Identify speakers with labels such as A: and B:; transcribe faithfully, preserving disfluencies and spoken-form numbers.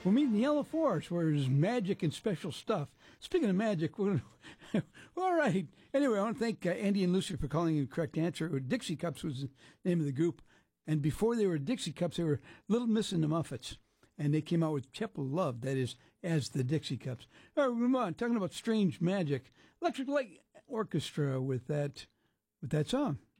A: We'll meet in the Yellow Forest where there's magic and special stuff. Speaking of magic, we're gonna, all right. Anyway, I want to thank uh, Andy and Lucy for calling in the correct answer. Dixie Cups was the name of the group. And before they were Dixie Cups, they were Little Miss and the Muffets. And they came out with Kept Love, that is, as the Dixie Cups. All right, move on. Talking about strange magic. Electric Light Orchestra with that, with that song.